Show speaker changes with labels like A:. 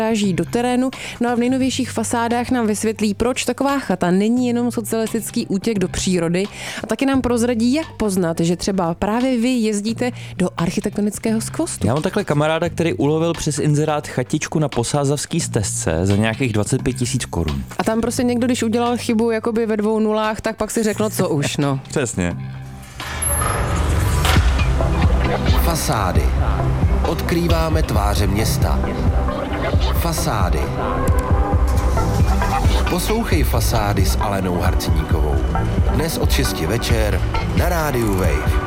A: Ráží do terénu, no a v nejnovějších fasádách nám vysvětlí, proč taková chata není jenom socialistický útěk do přírody a taky nám prozradí, jak poznat, že třeba právě vy jezdíte do architektonického skvostu.
B: Já mám takhle kamaráda, který ulovil přes inzerát chatičku na Posázavský stezce za nějakých 25 000 korun.
A: A tam prostě někdo, když udělal chybu jakoby ve 2 nulách, tak pak si řekl, co už, no.
B: Přesně.
C: Fasády. Odkrýváme tváře města. Fasády. Poslouchej Fasády s Alenou Harcníkovou. Dnes od 6 večer na rádiu Wave.